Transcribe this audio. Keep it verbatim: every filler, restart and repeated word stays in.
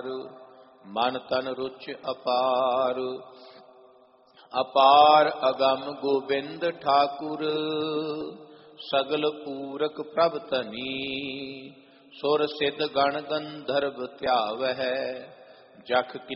ਵਿਚਾਰ, ਮਨ ਤਨ ਰੁਚ ਅਪਾਰ। ਅਪਾਰ ਅਗਮ ਗੋਬਿੰਦ ਠਾਕੁਰ, ਸਗਲ ਪੂਰਕ ਪ੍ਰਭ ਧਨੀ। ਸੁਰ ਸਿਧ ਗਣ ਗੰਧਰਵ ਧਿਆਵਹਿ, ਜਖ